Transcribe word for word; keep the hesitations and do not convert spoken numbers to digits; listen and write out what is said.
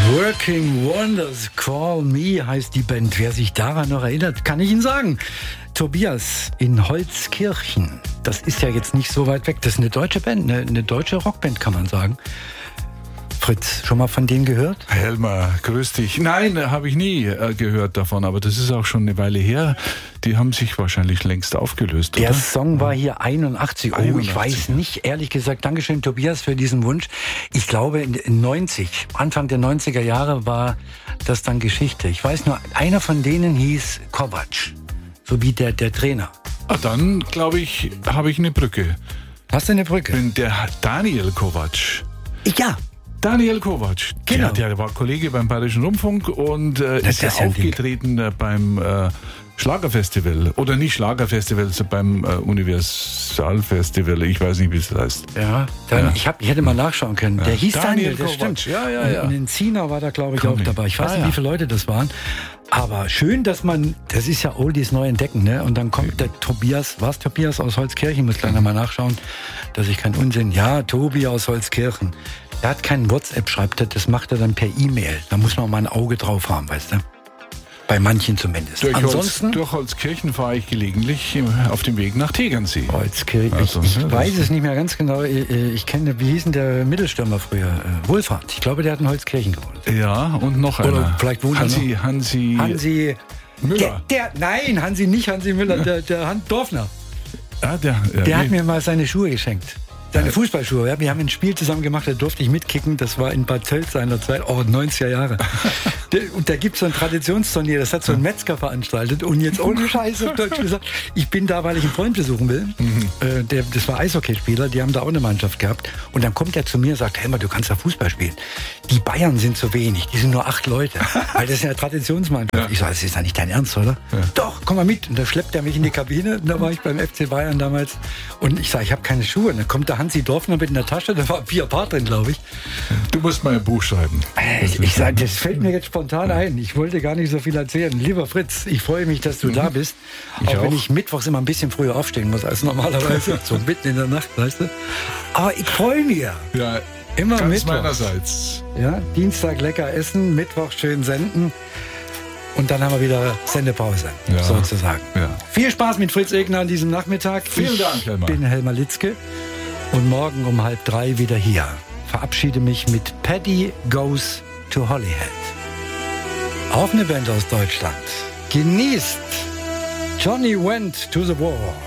Working Wonders, Call Me heißt die Band. Wer sich daran noch erinnert, kann ich Ihnen sagen. Tobias in Holzkirchen. Das ist ja jetzt nicht so weit weg. Das ist eine deutsche Band, eine, eine deutsche Rockband, kann man sagen. Fritz, schon mal von denen gehört? Helmer, grüß dich. Nein, habe ich nie äh, gehört davon, aber das ist auch schon eine Weile her. Die haben sich wahrscheinlich längst aufgelöst, Der oder? Song war hier einundachtzig. Oh, einundachtzig, ich weiß ja. nicht, ehrlich gesagt. Dankeschön, Tobias, für diesen Wunsch. Ich glaube, in neunzig, Anfang der neunziger Jahre war das dann Geschichte. Ich weiß nur, einer von denen hieß Kovac, so wie der, der Trainer. Ah, dann, glaube ich, habe ich eine Brücke. Hast du eine Brücke? Bin der Daniel Kovac. Ja. Daniel Kovac, Genau. der, der war Kollege beim Bayerischen Rundfunk und äh, Das ist ja ist ja ein aufgetreten äh, beim äh, Schlagerfestival. Oder nicht Schlagerfestival, sondern beim äh, Universalfestival. Ich weiß nicht, wie es heißt. Ja, dann, Ja. Ich, hab, ich hätte mal nachschauen können. Der hieß Daniel, Daniel das Kovac. stimmt. Ja, ja, ja. Und in Zina war da, glaube ich, Komm auch ich. dabei. Ich weiß Ah, nicht, ja. wie viele Leute das waren. Aber schön, dass man, das ist ja Oldies neu entdecken, ne? Und dann kommt der Tobias, was Tobias aus Holzkirchen, muss gleich mal nachschauen, dass ich keinen Unsinn, ja, Tobi aus Holzkirchen. Der hat keinen WhatsApp, schreibt er, das macht er dann per E-Mail. Da muss man mal ein Auge drauf haben, weißt du? Bei manchen zumindest. Durch, Ansonsten, Holz, durch Holzkirchen fahre ich gelegentlich auf dem Weg nach Tegernsee. Holzkirchen, Also, ich, ich ne, weiß das- es nicht mehr ganz genau. Ich, ich kenne, wie hieß denn der Mittelstürmer früher? Äh, Wohlfahrt. Ich glaube, der hat in Holzkirchen gewohnt. Ja, und noch Oder einer. vielleicht wohnt er Hansi, Hansi, Hansi Müller. Der, der, nein, Hansi nicht Hansi Müller, der, der Hans Dorfner. Ah, der, ja, Der hat nee. mir mal seine Schuhe geschenkt. Seine Fußballschuhe. Ja, wir haben ein Spiel zusammen gemacht, da durfte ich mitkicken. Das war in Bad Tölz seinerzeit, oh, neunziger Jahre. Der, und da gibt es so ein Traditionsturnier, das hat so ein Metzger veranstaltet. Und jetzt ohne Scheiß auf Deutsch gesagt, ich bin da, weil ich einen Freund besuchen will. Mhm. Äh, der, das war Eishockeyspieler, die haben da auch eine Mannschaft gehabt. Und dann kommt er zu mir und sagt, Helmer, du kannst da Fußball spielen. Die Bayern sind zu wenig, die sind nur acht Leute. Weil das ist ja eine Traditionsmannschaft. Ja. Ich sage, das ist ja nicht dein Ernst, oder? Ja. Doch, komm mal mit. Und da schleppt er mich in die Kabine. Und da war ich beim F C Bayern damals. Und ich sage, ich habe keine Schuhe. Und dann kommt der Hansi Dorfner mit in der Tasche. Da war vier Paar drin, glaube ich. Du musst mal ein Buch schreiben. Ich, ich sage, das fällt mir jetzt spontan ein. Ich wollte gar nicht so viel erzählen. Lieber Fritz, ich freue mich, dass du da bist. Ich auch wenn auch. ich mittwochs immer ein bisschen früher aufstehen muss als normalerweise. So mitten in der Nacht, weißt du. Aber ich freue mich. Ja, Immer ganz Mittwoch. meinerseits. Ja, Dienstag lecker essen, Mittwoch schön senden. Und dann haben wir wieder Sendepause, Ja. sozusagen. Ja. Viel Spaß mit Fritz Egner an diesem Nachmittag. Vielen ich Dank, Helmer. bin Helmer Litzke und morgen um halb drei wieder hier. Verabschiede mich mit Paddy Goes to Holyhead. Auch eine Band aus Deutschland. Genießt Johnny Went to the War.